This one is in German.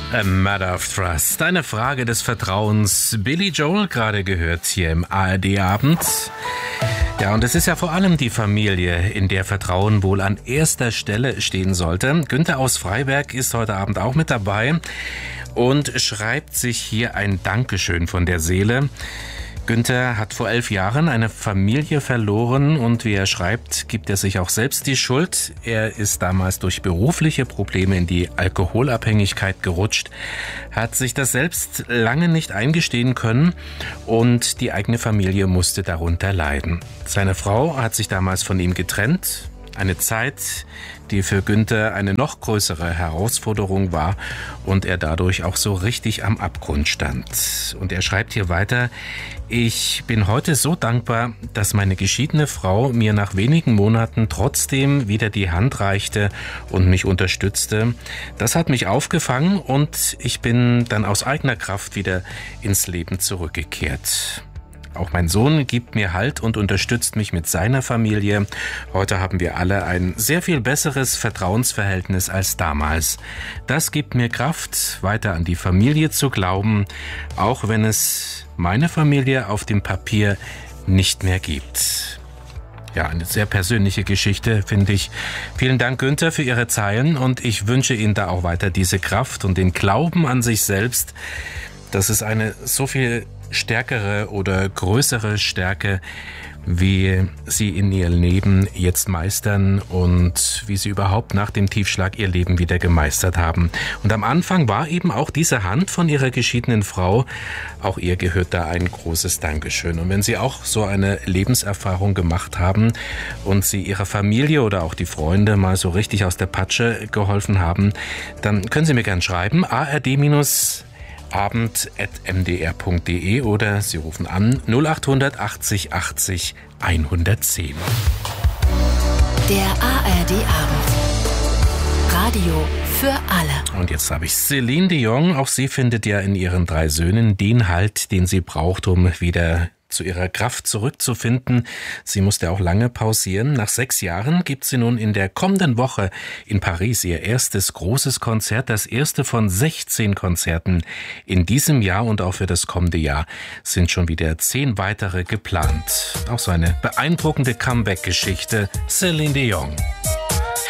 A Matter of Trust. Eine Frage des Vertrauens. Billy Joel gerade gehört hier im ARD-Abend. Ja, und es ist ja vor allem die Familie, in der Vertrauen wohl an erster Stelle stehen sollte. Günther aus Freiberg ist heute Abend auch mit dabei und schreibt sich hier ein Dankeschön von der Seele. Günther hat vor 11 Jahren eine Familie verloren und wie er schreibt, gibt er sich auch selbst die Schuld. Er ist damals durch berufliche Probleme in die Alkoholabhängigkeit gerutscht, hat sich das selbst lange nicht eingestehen können und die eigene Familie musste darunter leiden. Seine Frau hat sich damals von ihm getrennt. Eine Zeit, die für Günther eine noch größere Herausforderung war und er dadurch auch so richtig am Abgrund stand. Und er schreibt hier weiter: Ich bin heute so dankbar, dass meine geschiedene Frau mir nach wenigen Monaten trotzdem wieder die Hand reichte und mich unterstützte. Das hat mich aufgefangen und ich bin dann aus eigener Kraft wieder ins Leben zurückgekehrt. Auch mein Sohn gibt mir Halt und unterstützt mich mit seiner Familie. Heute haben wir alle ein sehr viel besseres Vertrauensverhältnis als damals. Das gibt mir Kraft, weiter an die Familie zu glauben, auch wenn es meine Familie auf dem Papier nicht mehr gibt. Ja, eine sehr persönliche Geschichte, finde ich. Vielen Dank, Günther, für Ihre Zeilen und ich wünsche Ihnen da auch weiter diese Kraft und den Glauben an sich selbst. Das ist eine so viel stärkere oder größere Stärke, wie Sie in Ihr Leben jetzt meistern und wie Sie überhaupt nach dem Tiefschlag Ihr Leben wieder gemeistert haben. Und am Anfang war eben auch diese Hand von Ihrer geschiedenen Frau, auch ihr gehört da ein großes Dankeschön. Und wenn Sie auch so eine Lebenserfahrung gemacht haben und Sie Ihrer Familie oder auch die Freunde mal so richtig aus der Patsche geholfen haben, dann können Sie mir gern schreiben, ard-abend@mdr.de oder Sie rufen an 0800 80 80 110. Der ARD-Abend. Radio für alle. Und jetzt habe ich Celine Dion. Auch sie findet ja in ihren 3 Söhnen den Halt, den sie braucht, um wieder zu ihrer Kraft zurückzufinden. Sie musste auch lange pausieren. Nach 6 Jahren gibt sie nun in der kommenden Woche in Paris ihr erstes großes Konzert. Das erste von 16 Konzerten in diesem Jahr und auch für das kommende Jahr sind schon wieder 10 weitere geplant. Auch so eine beeindruckende Comeback-Geschichte. Celine Dion.